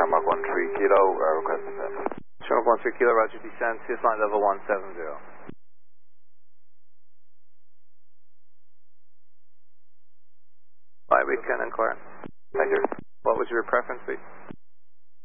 Shamrock 13 Kilo, request descent. Shamrock 13 Kilo, roger, descend, line level 170. Alright, we can inquire. Thank you. What was your preference, please?